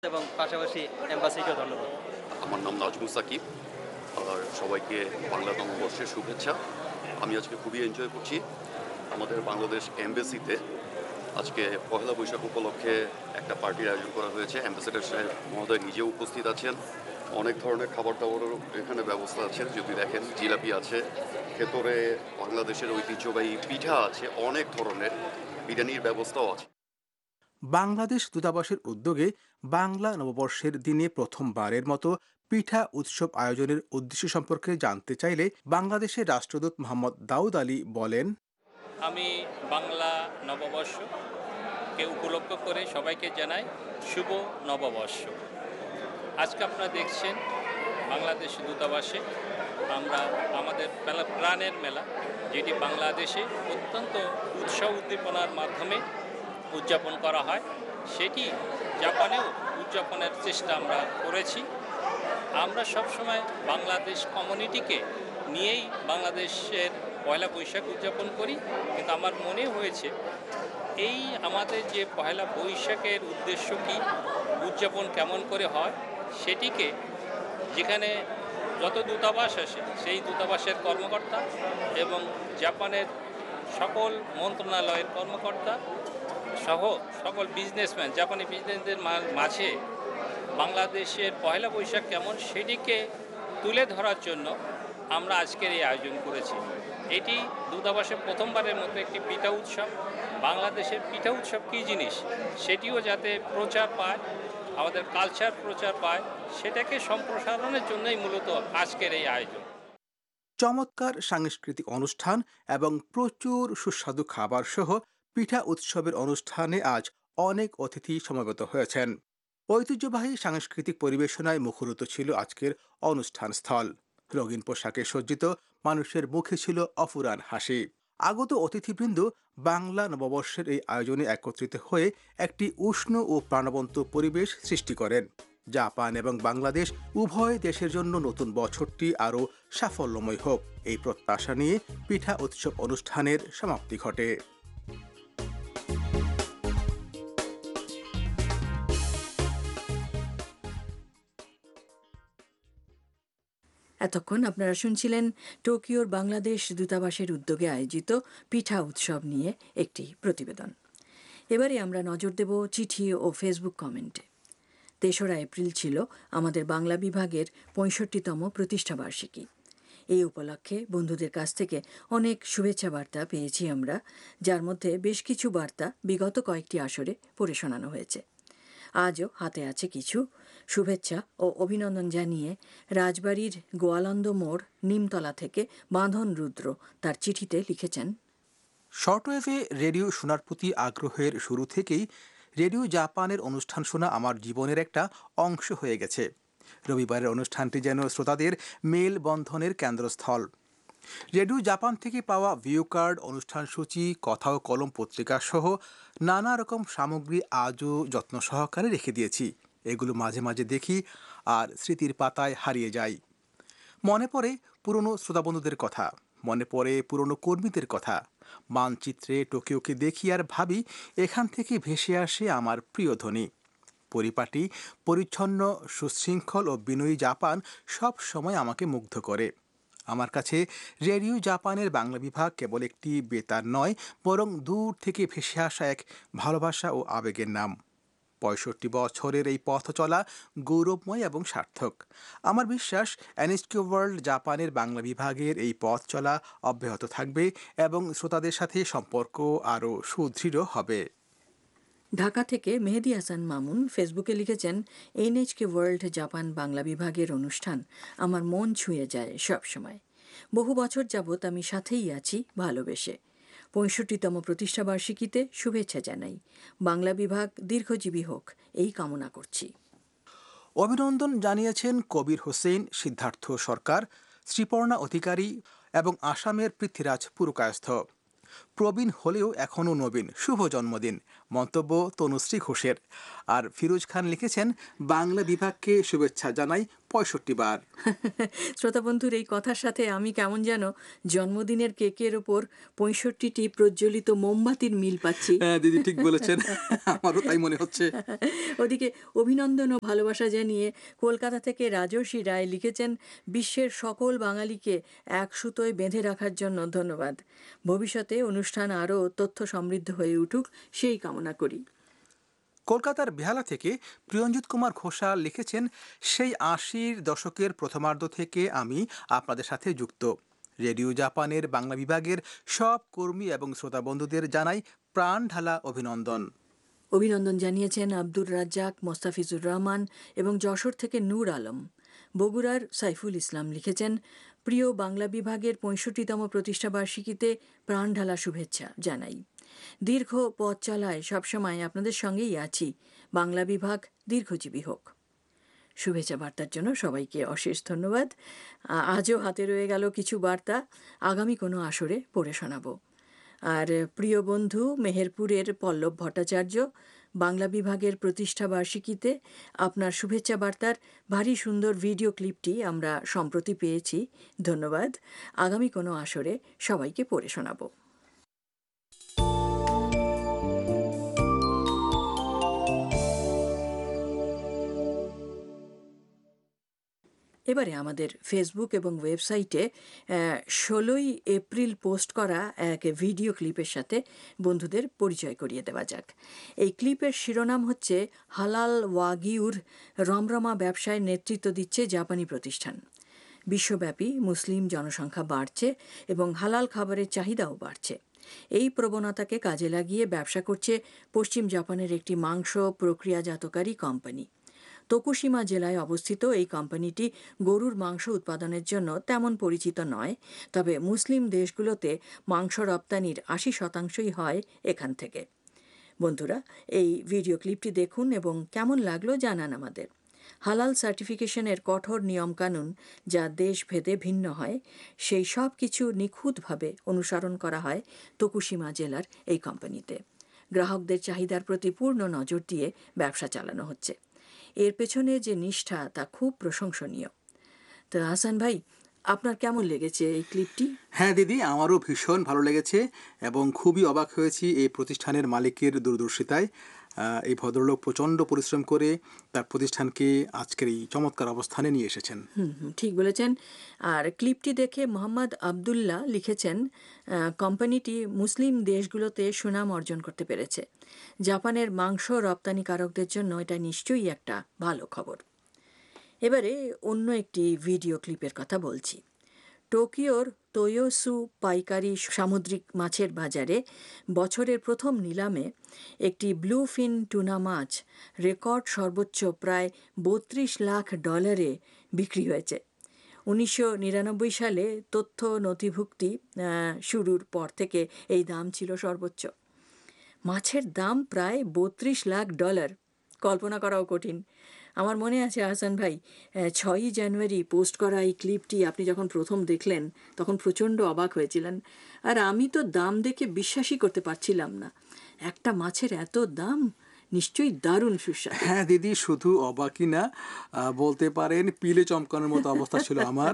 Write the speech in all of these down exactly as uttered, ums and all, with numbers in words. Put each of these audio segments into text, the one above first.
এবং পাশাপাশি এম্বাসিকেও ধন্যবাদ। আমার নাম নাজমুল সাকিব। আর সবাইকে বাংলা নববর্ষের শুভেচ্ছা। আমি আজকে খুবই এনজয় করছি। আমাদের বাংলাদেশ এমবাসিতে আজকে পহেলা বৈশাখ উপলক্ষে একটা পার্টির আয়োজন করা হয়েছে। অ্যাম্বাসেডর সাহেব মহোদয় নিজেও উপস্থিত আছেন। অনেক ধরনের খাবার দাবারেরও এখানে ব্যবস্থা আছে। যদি দেখেন জিলাপি আছে, ভেতরে বাংলাদেশের ঐতিহ্যবাহী পিঠা আছে, অনেক ধরনের বিরিয়ানির ব্যবস্থাও আছে। বাংলাদেশ দূতাবাসের উদ্যোগে বাংলা নববর্ষের দিনে প্রথমবারের মতো পিঠা উৎসব আয়োজনের উদ্দেশ্য সম্পর্কে জানতে চাইলে বাংলাদেশের রাষ্ট্রদূত মোহাম্মদ দাউদ আলী বলেন, আমি বাংলা নববর্ষকে উপলক্ষ করে সবাইকে জানাই শুভ নববর্ষ। আজকে আপনারা দেখছেন বাংলাদেশ দূতাবাসে আমরা আমাদের মেলা প্রাণের মেলা, যেটি বাংলাদেশে অত্যন্ত উৎসাহ উদ্দীপনার মাধ্যমে উদযাপন করা হয়, সেটি জাপানেও উদযাপনের চেষ্টা আমরা করেছি। আমরা সবসময় বাংলাদেশ কমিউনিটিকে নিয়েই বাংলাদেশের পয়লা বৈশাখ উদযাপন করি, কিন্তু আমার মনে হয়েছে এই আমাদের যে পয়লা বৈশাখের উদ্দেশ্য কী, উদযাপন কেমন করে হয়, সেটিকে যেখানে যত দূতাবাস আসে সেই দূতাবাসের কর্মকর্তা এবং জাপানের সকল মন্ত্রণালয়ের কর্মকর্তা সহ সকল বিজনেসম্যান, জাপানি বিজনেসদের মাঝে বাংলাদেশের পয়লা বৈশাখ কেমন সেটিকে তুলে ধরার জন্য আমরা আজকের এই আয়োজন করেছি। এটি দূতাবাসে প্রথমবারের মতো একটি পিঠা উৎসব। বাংলাদেশের পিঠা উৎসব কী জিনিস সেটিও যাতে প্রচার পায়, আমাদের কালচার প্রচার পায়, সেটাকে সম্প্রসারণের জন্যই মূলত আজকের এই আয়োজন। চমৎকার সাংস্কৃতিক অনুষ্ঠান এবং প্রচুর সুস্বাদু খাবার সহ পিঠা উৎসবের অনুষ্ঠানে আজ অনেক অতিথি সমবেত হয়েছেন। ঐতিহ্যবাহী সাংস্কৃতিক পরিবেশনায় মুখরিত ছিল আজকের অনুষ্ঠান স্থল। রঙিন পোশাকে সজ্জিত মানুষের মুখে ছিল অফুরান হাসি। আগত অতিথিবৃন্দ বাংলা নববর্ষের এই আয়োজনে একত্রিত হয়ে একটি উষ্ণ ও প্রাণবন্ত পরিবেশ সৃষ্টি করেন। জাপান এবং বাংলাদেশ উভয় দেশের জন্য নতুন বছরটি আরও সাফল্যময় হোক, এই প্রত্যাশা নিয়ে পিঠা উৎসব অনুষ্ঠানের সমাপ্তি ঘটে। এতক্ষণ আপনারা শুনছিলেন টোকিওর বাংলাদেশ দূতাবাসের উদ্যোগে আয়োজিত পিঠা উৎসব নিয়ে একটি প্রতিবেদন। এবারে আমরা নজর দেব চিঠি ও ফেসবুক কমেন্টে। তেসরা এপ্রিল ছিল আমাদের বাংলা বিভাগের পঁয়ষট্টিতম প্রতিষ্ঠাবার্ষিকী। এই উপলক্ষে বন্ধুদের কাছ থেকে অনেক শুভেচ্ছা বার্তা পেয়েছি আমরা, যার মধ্যে বেশ কিছু বার্তা বিগত কয়েকটি আসরে পড়ে শোনানো হয়েছে। আজও হাতে আছে কিছু শুভেচ্ছা ও অভিনন্দন জানিয়ে রাজবাড়ির গোয়ালন্দ মোড় নিমতলা থেকে বাঁধন রুদ্র তার চিঠিতে লিখেছেন, শর্টওয়েভে রেডিও শোনার প্রতি আগ্রহের শুরু থেকেই রেডিও জাপানের অনুষ্ঠান শোনা আমার জীবনের একটা অংশ হয়ে গেছে। রবিবারের অনুষ্ঠানটি যেন শ্রোতাদের মেল বন্ধনের কেন্দ্রস্থল। রেডিও জাপান থেকে পাওয়া ভিউ কার্ড, অনুষ্ঠান সূচি, কথা ও কলম পত্রিকা সহ নানা রকম সামগ্রী আজও যত্ন সহকারে রেখে দিয়েছি। এগুলো মাঝে মাঝে দেখি আর স্মৃতির পাতায় হারিয়ে যাই। মনে পড়ে পুরনো শ্রোতাবন্ধুদের কথা, মনে পড়ে পুরনো কর্মীদের কথা। মানচিত্রে টোকিওকে দেখি আর ভাবি এখান থেকে ভেসে আসে আমার প্রিয় ধ্বনি। পরিপাটি, পরিচ্ছন্ন, সুশৃঙ্খল ও বিনয়ী জাপান সব সময় আমাকে মুগ্ধ করে। আমার কাছে রেডিও জাপানের বাংলা বিভাগ কেবল একটি বেতার নয়, বরং দূর থেকে ভেসে আসা এক ভালোবাসা ও আবেগের নাম। পঁয়ষট্টি বছরের এই পথ চলা গৌরবময় এবং সার্থক। আমার বিশ্বাস এনএইচকে ওয়ার্ল্ড জাপানের বাংলা বিভাগের এই পথ চলা অব্যাহত থাকবে এবং শ্রোতাদের সাথে সম্পর্ক আরও সুদৃঢ় হবে। ঢাকা থেকে মেহেদী হাসান মামুন ফেসবুকে লিখেছেন, এনএইচকে ওয়ার্ল্ড জাপান বাংলা বিভাগের অনুষ্ঠান আমার মন ছুঁয়ে যায় সব সময়। বহু বছর যাবৎ আমি সাথেই আছি ভালোবেসে। পঁয়ষট্টিতম প্রতিষ্ঠাবার্ষিকীতে শুভেচ্ছা জানাই। বাংলা বিভাগ দীর্ঘজীবী হোক এই কামনা করছি। অভিনন্দন জানিয়েছেন কবির হোসেন, সিদ্ধার্থ সরকার, শ্রীপর্ণা অধিকারী এবং আসামের পৃথ্বীরাজ পুরকায়স্থ। প্রবীণ হলেও এখনও নবীন, শুভ জন্মদিন, মন্তব্য তনুশ্রী ঘোষের। আর ফিরোজ খান লিখেছেন, বাংলা বিভাগকে শুভেচ্ছা জানাই পঁয়ষট্টি বার। শ্রোতা বন্ধুর এই কথার সাথে আমি কেমন যেন জন্মদিনের কেকের ওপর পঁয়ষট্টিটি প্রজ্বলিত মোমবাতির মিল পাচ্ছি। হ্যাঁ দিদি, ঠিক বলেছেন, আমারও তাই মনে হচ্ছে। ওদিকে অভিনন্দন ও ভালোবাসা জানিয়ে কলকাতা থেকে রাজর্ষি রায় লিখেছেন, বিশ্বের সকল বাঙালিকে এক সুতোয় বেঁধে রাখার জন্য ধন্যবাদ। ভবিষ্যতে অনুষ্ঠান আরও তথ্য সমৃদ্ধ হয়ে উঠুক সেই কামনা করি। কলকাতার বেহালা থেকে প্রিয়ঞ্জিত কুমার ঘোষাল লিখেছেন, সেই আশির দশকের প্রথমার্ধ থেকে আমি আপনাদের সাথে যুক্ত। রেডিও জাপানের বাংলা বিভাগের সব কর্মী এবং শ্রোতা বন্ধুদের জানাই প্রাণ ঢালা অভিনন্দন। অভিনন্দন জানিয়েছেন আব্দুর রাজ্জাক, মোস্তাফিজুর রহমান এবং যশোর থেকে নূর আলম। বগুড়ার সাইফুল ইসলাম লিখেছেন, প্রিয় বাংলা বিভাগের পঁয়ষট্টিতম প্রতিষ্ঠাবার্ষিকীতে প্রাণঢালা শুভেচ্ছা জানাই। দীর্ঘ পথ চলায় সবসময় আপনাদের সঙ্গেই আছি। বাংলা বিভাগ দীর্ঘজীবী হোক। শুভেচ্ছা বার্তার জন্য সবাইকে অশেষ ধন্যবাদ। আজও হাতে রয়ে গেল কিছু বার্তা, আগামী কোনো আসরে পড়ে শোনাব। আর প্রিয় বন্ধু মেহেরপুরের পল্লব ভট্টাচার্য, বাংলা বিভাগের প্রতিষ্ঠা বার্ষিকীতে আপনার শুভেচ্ছা বার্তার ভারী সুন্দর ভিডিও ক্লিপটি আমরা সম্প্রতি পেয়েছি, ধন্যবাদ। আগামী কোনো আসরে সবাইকে পড়ে শোনাব। এবারে আমাদের ফেসবুক এবং ওয়েবসাইটে ষোলোই এপ্রিল পোস্ট করা এক ভিডিও ক্লিপের সাথে বন্ধুদের পরিচয় করিয়ে দেওয়া যাক। এই ক্লিপের শিরোনাম হচ্ছে, হালাল ওয়াগিউর রমরমা ব্যবসায় নেতৃত্ব দিচ্ছে জাপানি প্রতিষ্ঠান। বিশ্বব্যাপী মুসলিম জনসংখ্যা বাড়ছে এবং হালাল খাবারের চাহিদাও বাড়ছে। এই প্রবণতাকে কাজে লাগিয়ে ব্যবসা করছে পশ্চিম জাপানের একটি মাংস প্রক্রিয়াজাতকারী কোম্পানি। তোকুশিমা জেলায় অবস্থিত এই কোম্পানিটি গরুর মাংস উৎপাদনের জন্য তেমন পরিচিত নয়, তবে মুসলিম দেশগুলোতে মাংস রপ্তানির আশি শতাংশই হয় এখান থেকে। বন্ধুরা, এই ভিডিও ক্লিপটি দেখুন এবং কেমন লাগলো জানান আমাদের। হালাল সার্টিফিকেশনের কঠোর নিয়মকানুন যা দেশভেদে ভিন্ন হয়, সেই সব কিছু নিখুঁতভাবে অনুসরণ করা হয় তোকুশিমা জেলার এই কোম্পানিতে। গ্রাহকদের চাহিদার প্রতি পূর্ণ নজর দিয়ে ব্যবসা চালানো হচ্ছে। এর পেছনে যে নিষ্ঠা তা খুব প্রশংসনীয়। তো হাসান ভাই, আপনার কেমন লেগেছে এই ক্লিপটি? হ্যাঁ দিদি, আমারও ভীষণ ভালো লেগেছে এবং খুবই অবাক হয়েছি এই প্রতিষ্ঠানের মালিকের দূরদর্শিতায়। এই ভদ্রলোক প্রচণ্ড পরিশ্রম করে তার প্রতিষ্ঠানকে আজকের এই চমৎকার অবস্থানে নিয়ে এসেছেন। হুম হুম ঠিক বলেছেন। আর ক্লিপটি দেখে মোহাম্মদ আবদুল্লাহ লিখেছেন, কোম্পানিটি মুসলিম দেশগুলোতে সুনাম অর্জন করতে পেরেছে। জাপানের মাংস রপ্তানিকারকদের জন্য এটা নিশ্চয়ই একটা ভালো খবর। এবারে অন্য একটি ভিডিও ক্লিপের কথা বলছি। টোকিওর তোয়োসু পাইকারি সামুদ্রিক মাছের বাজারে বছরের প্রথম নিলামে একটি ব্লুফিন টুনা মাছ রেকর্ড সর্বোচ্চ প্রায় বত্রিশ লাখ ডলারে বিক্রি হয়েছে। উনিশশো নিরানব্বই সালে তথ্য নথিভুক্তি শুরুর পর থেকে এই দাম ছিল সর্বোচ্চ। মাছের দাম প্রায় বত্রিশ লাখ ডলার, কল্পনা করাও কঠিন। আমার মনে আছে হাসান ভাই, ছয়ই জানুয়ারি পোস্ট করা এই ক্লিপটি আপনি যখন প্রথম দেখলেন তখন প্রচণ্ড অবাক হয়েছিলেন। আর আমি তো দাম দেখে বিশ্বাসই করতে পারছিলাম না। একটা মাছের এত দাম, নিশ্চয়ই দারুণ সুস্বাদু। হ্যাঁ দিদি, শুধু অবাকই না, বলতে পারেন পিলে চমকানোর মতো অবস্থা ছিল আমার।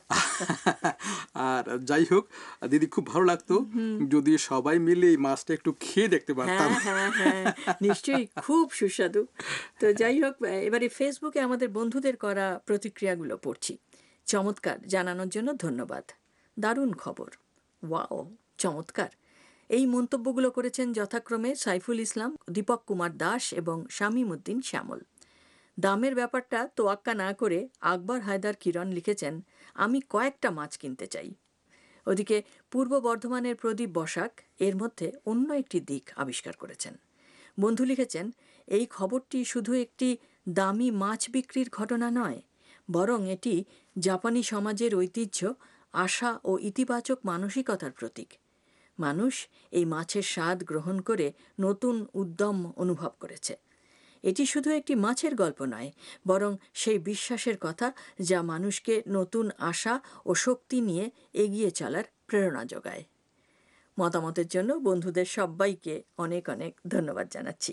আর যাই হোক দিদি, খুব ভালো লাগতো যদি সবাই মিলে এই মাছটা একটু খেয়ে দেখতে পারতাম। হ্যাঁ হ্যাঁ নিশ্চয়ই খুব সুস্বাদু। তো যাই হোক, এবারে ফেসবুকে আমাদের বন্ধুদের করা প্রতিক্রিয়াগুলো পড়ছি। চমৎকার জানানোর জন্য ধন্যবাদ। দারুণ খবর, ওয়াও, চমৎকার। এই মন্তব্যগুলো করেছেন যথাক্রমে সাইফুল ইসলাম, দীপক কুমার দাস এবং শামীম উদ্দিন শ্যামল। দামের ব্যাপারটা তোয়াক্কা না করে আকবর হায়দার কিরণ লিখেছেন, আমি কয়েকটা মাছ কিনতে চাই। ওদিকে পূর্ব বর্ধমানের প্রদীপ বসাক এর মধ্যে অন্য একটি দিক আবিষ্কার করেছেন। বন্ধু লিখেছেন, এই খবরটি শুধু একটি দামি মাছ বিক্রির ঘটনা নয়, বরং এটি জাপানি সমাজের ঐতিহ্য, আশা ও ইতিবাচক মানসিকতার প্রতীক। মানুষ এই মাছের স্বাদ গ্রহণ করে নতুন উদ্যম অনুভব করেছে। এটি শুধু একটি মাছের গল্প নয়, বরং সেই বিশ্বাসের কথা যা মানুষকে নতুন আশা ও শক্তি নিয়ে এগিয়ে চলার প্রেরণা যোগায়। মতামতের জন্য বন্ধুদের সবাইকে অনেক অনেক ধন্যবাদ জানাচ্ছি।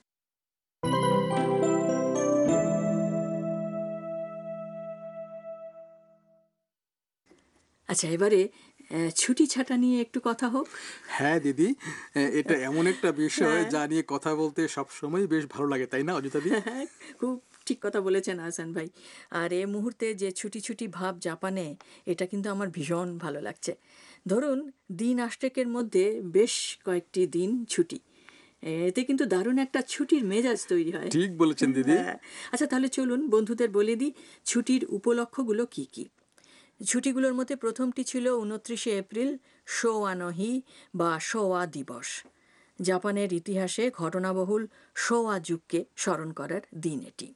আচ্ছা, এবারে আহ, ছুটি ছাটা নিয়ে একটু কথা হোক। হ্যাঁ দিদি, এটা এমন একটা বিষয় যা নিয়ে কথা বলতে সবসময় বেশ ভালো লাগে, তাই না অজিতা দি? খুব ঠিক কথা বলেছেন আহসান ভাই। আর এ মুহূর্তে যে ছুটি ছুটি ভাব জাপানে, এটা কিন্তু আমার ভীষণ ভালো লাগছে। ধরুন, দিন আষ্টেকের মধ্যে বেশ কয়েকটি দিন ছুটি, এতে কিন্তু দারুণ একটা ছুটির মেজাজ তৈরি হয়। ঠিক বলেছেন দিদি। হ্যাঁ। আচ্ছা, তাহলে চলুন বন্ধুদের বলে দিই ছুটির উপলক্ষগুলো কি কি। ছুটিগুলোর মধ্যে প্রথমটি ছিল উনত্রিশে এপ্রিল, শোয়ানহি বা শোয়া দিবস। জাপানের ইতিহাসে ঘটনাবহুল শোয়া যুগকে স্মরণ করার দিন এটি।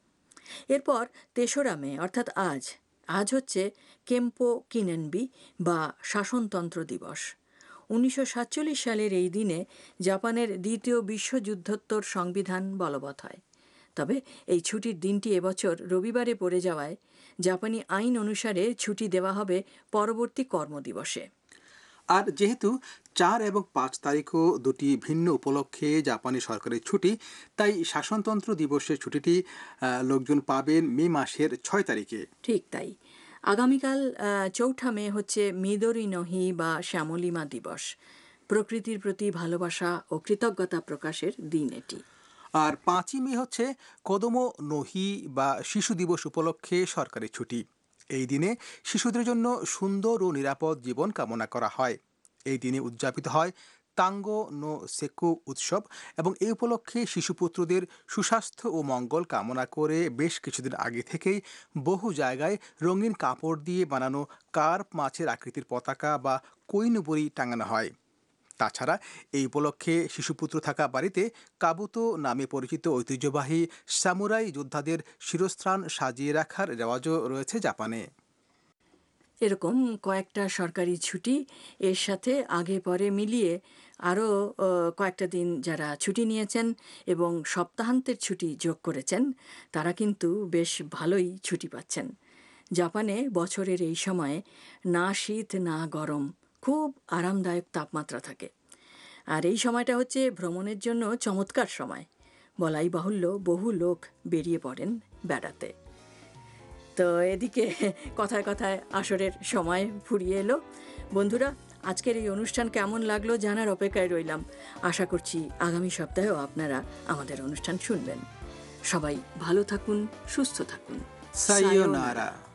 এরপর তেসরা মে অর্থাৎ আজ আজ হচ্ছে কেম্পো কিনেনবি বা শাসনতন্ত্র দিবস। উনিশশো সাতচল্লিশ সালের এই দিনে জাপানের দ্বিতীয় বিশ্বযুদ্ধোত্তর সংবিধান বলবৎ হয়। তবে এই ছুটির দিনটি এবছর রবিবারে পড়ে যাওয়ায় জাপানি আইন অনুসারে ছুটি দেওয়া হবে পরবর্তী কর্মদিবসে। আর যেহেতু চার এবং পাঁচ তারিখও দুটি ভিন্ন উপলক্ষে জাপানি সরকারের ছুটি, তাই শাসনতন্ত্র দিবসের ছুটিটি আহ, লোকজন পাবেন মে মাসের ছয় তারিখে। ঠিক তাই। আগামীকাল আহ, চৌঠা মে হচ্ছে মিদোরি নহি বা শ্যামলিমা দিবস। প্রকৃতির প্রতি ভালোবাসা ও কৃতজ্ঞতা প্রকাশের দিন এটি। আর পাঁচই মে হচ্ছে কোদোমো নোহি বা শিশু দিবস উপলক্ষে সরকারি ছুটি। এই দিনে শিশুদের জন্য সুন্দর ও নিরাপদ জীবন কামনা করা হয়। এই দিনে উদযাপিত হয় তাঙ্গো নো সেকু উৎসব, এবং এই উপলক্ষে শিশুপুত্রদের সুস্বাস্থ্য ও মঙ্গল কামনা করে বেশ কিছুদিন আগে থেকেই বহু জায়গায় রঙিন কাপড় দিয়ে বানানো কার্প মাছের আকৃতির পতাকা বা কৈনুবরি টাঙানো হয়। তাছাড়া এই উপলক্ষে শিশুপুত্র থাকা বাড়িতে কাবুতো নামে পরিচিত ঐতিহ্যবাহী সামুরাই যোদ্ধাদের শিরস্ত্রাণ সাজিয়ে রাখার রেওয়াজও রয়েছে জাপানে। এরকম কয়েকটা সরকারি ছুটি, এর সাথে আগে পরে মিলিয়ে আরও কয়েকটা দিন যারা ছুটি নিয়েছেন এবং সপ্তাহান্তের ছুটি যোগ করেছেন, তারা কিন্তু বেশ ভালোই ছুটি পাচ্ছেন। জাপানে বছরের এই সময়ে না শীত না গরম, খুব আরামদায়ক তাপমাত্রা থাকে। আর এই সময়টা হচ্ছে ভ্রমণের জন্য চমৎকার সময়। বলাই বাহুল্য, বহু লোক বেরিয়ে পড়েন বেড়াতে। তো এদিকে কথায় কথায় আসরের সময় ফুরিয়ে এলো। বন্ধুরা, আজকের এই অনুষ্ঠান কেমন লাগলো জানার অপেক্ষায় রইলাম। আশা করছি আগামী সপ্তাহেও আপনারা আমাদের অনুষ্ঠান শুনবেন। সবাই ভালো থাকুন, সুস্থ থাকুন। সায়োনারা।